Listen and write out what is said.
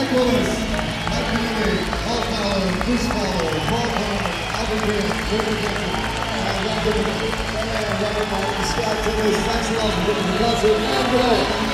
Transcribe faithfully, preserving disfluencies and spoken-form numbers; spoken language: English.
Mike Willis, Mike Kennedy, Paul Fowler, Chris Fowler, Paul Conner, Albert Grant, Jimmy Jensen, and Robert Martin, Scott Timmons. Thanks a lot for being the concert. And go.